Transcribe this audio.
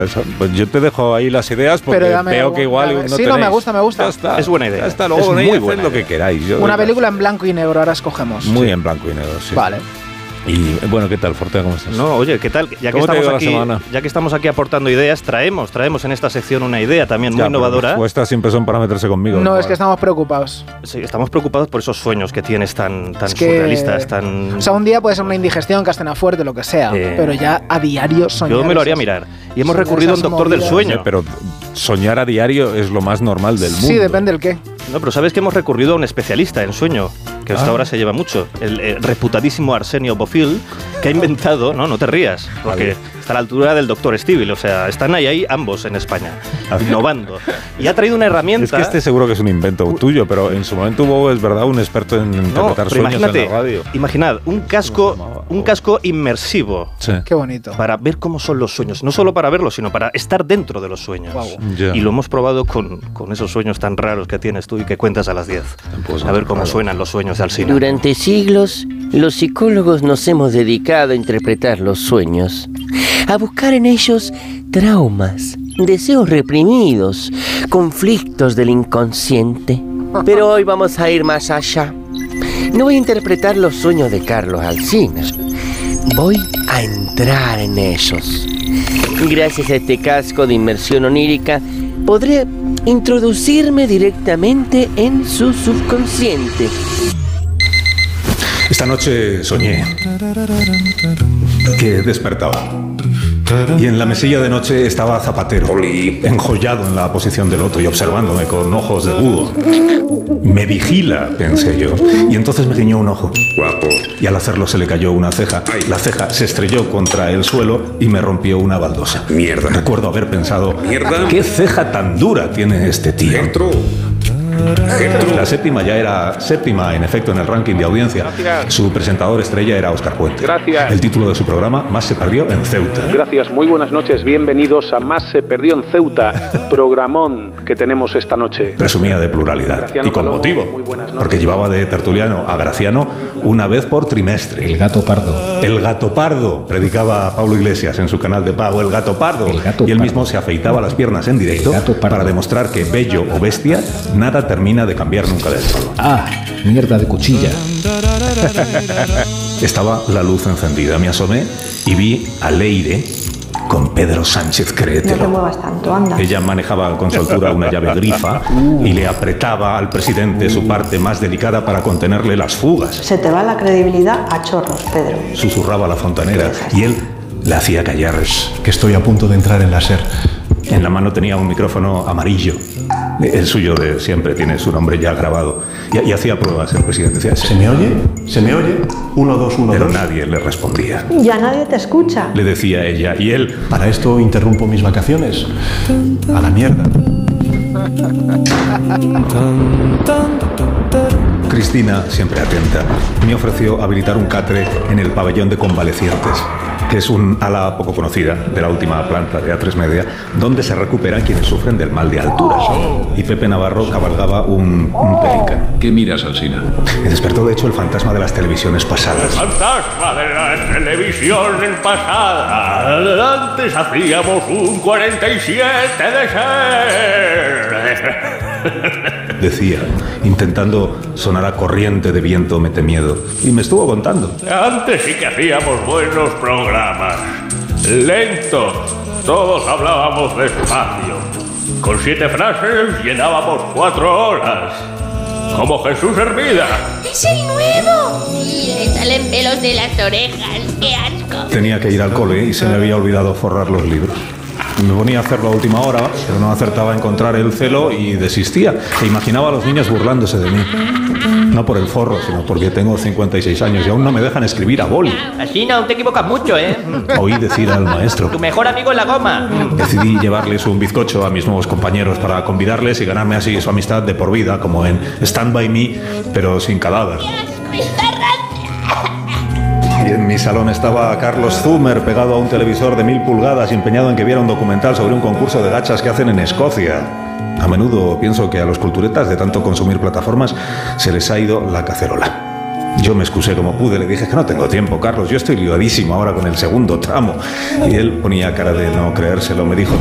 Pues yo te dejo ahí las ideas porque veo que igual no tenéis. Me gusta. Ya está. Es buena idea. Ya está, luego es muy buena lo que queráis. Una película en blanco y negro, ahora escogemos. Muy en blanco y negro, sí. Vale. Y bueno, ¿qué tal, Fortea? ¿Cómo estás? No, oye, ¿qué tal? Ya que estamos aquí aportando ideas, traemos en esta sección una idea también muy innovadora. Pues estas siempre son para meterse conmigo. No, es que estamos preocupados. Sí, estamos preocupados por esos sueños que tienes tan surrealistas, tan... O sea, un día puede ser una indigestión, castena fuerte, lo que sea, pero ya a diario soñar. Yo me lo haría mirar. Y hemos recurrido a un doctor del sueño. Sí, pero soñar a diario es lo más normal del mundo. Sí, depende del qué. No, pero ¿sabes que hemos recurrido a un especialista en sueño? Que hasta ahora se lleva mucho. El reputadísimo Arsenio Bofill, que ha inventado... No te rías, porque está a la altura del doctor Estíbal. O sea, están ahí ambos en España, innovando. Y ha traído una herramienta... Es que este seguro que es un invento tuyo, pero en su momento hubo, es verdad, un experto en interpretar sueños en la radio. Imaginad, un casco inmersivo. Sí. Qué bonito. Para ver cómo son los sueños. No solo para verlos, sino para estar dentro de los sueños. Wow. Yeah. Y lo hemos probado con esos sueños tan raros que tienes tú y que cuentas a las 10. Pues a ver cómo suenan los sueños de Alsina. Durante siglos, los psicólogos nos hemos dedicado a interpretar los sueños, a buscar en ellos traumas, deseos reprimidos, conflictos del inconsciente. Pero hoy vamos a ir más allá. No voy a interpretar los sueños de Carlos Alsina. Voy a entrar en ellos. Gracias a este casco de inmersión onírica, podré introducirme directamente en su subconsciente. Esta noche soñé que despertaba. Y en la mesilla de noche estaba Zapatero, enjollado en la posición del loto y observándome con ojos de búho. Me vigila, pensé yo. Y entonces me guiñó un ojo. Guapo. Y al hacerlo se le cayó una ceja. La ceja se estrelló contra el suelo y me rompió una baldosa. Mierda. Recuerdo haber pensado, Mierda. ¿qué ceja tan dura tiene este tío? La séptima ya era séptima, en efecto, en el ranking de audiencia. Gracias. Su presentador estrella era Óscar Puente. Gracias. El título de su programa, Más se perdió en Ceuta. Gracias, muy buenas noches, bienvenidos a Más se perdió en Ceuta, programón que tenemos esta noche. Presumía de pluralidad, Graciano y con Palomo, motivo, muy buenas noches. porque llevaba de tertuliano a Graciano una vez por trimestre. El gato pardo. El gato pardo, predicaba Pablo Iglesias en su canal de pago, el gato pardo. El gato y él pardo. mismo se afeitaba las piernas en directo para demostrar que bello o bestia, nada termina de cambiar nunca del todo. Ah, mierda de cuchilla. Estaba la luz encendida, me asomé y vi a Leire con Pedro Sánchez, créetelo. No te muevas tanto, anda. Ella manejaba con soltura una llave grifa y le apretaba al presidente su parte más delicada para contenerle las fugas. Se te va la credibilidad a chorros, Pedro. Susurraba la fontanera y él la hacía callar. Que estoy a punto de entrar en la SER. En la mano tenía un micrófono amarillo. El suyo de siempre, tiene su nombre ya grabado. Y hacía pruebas el presidente. Decía, ¿Se me oye? ¿Se me oye? 1, 2, 1, 2. Pero nadie le respondía. Ya nadie te escucha. Le decía ella, y él... Para esto interrumpo mis vacaciones. A la mierda. Cristina, siempre atenta, me ofreció habilitar un catre en el pabellón de convalecientes, que es un ala poco conocida de la última planta de A3 Media, donde se recuperan quienes sufren del mal de alturas. Y Pepe Navarro cabalgaba un pelícano. ¿Qué miras, Alsina? Me despertó, de hecho, el fantasma de las televisiones pasadas. Fantasma de las televisiones pasadas. Antes hacíamos un 47 de ser. Decía, intentando sonar a corriente de viento mete miedo. Y me estuvo contando. Antes sí que hacíamos buenos programas. Lentos. Todos hablábamos despacio. Con 7 frases llenábamos 4 horas. Como Jesús Hermida. ¡Es el nuevo! Le salen pelos de las orejas. ¡Qué asco! Tenía que ir al cole y se me había olvidado forrar los libros. Me ponía a hacerlo a última hora, pero no acertaba a encontrar el celo y desistía. E imaginaba a los niños burlándose de mí. No por el forro, sino porque tengo 56 años y aún no me dejan escribir a boli. Así no, te equivocas mucho, ¿eh? Oí decir al maestro. Tu mejor amigo es la goma. Decidí llevarles un bizcocho a mis nuevos compañeros para convidarles y ganarme así su amistad de por vida, como en Stand By Me, pero sin cadáver. Y en mi salón estaba Carlos Zumer pegado a un televisor de 1000 pulgadas y empeñado en que viera un documental sobre un concurso de gachas que hacen en Escocia. A menudo pienso que a los culturetas de tanto consumir plataformas se les ha ido la cacerola. Yo me excusé como pude, le dije que no tengo tiempo, Carlos, yo estoy liadísimo ahora con el segundo tramo. Y él ponía cara de no creérselo, me dijo: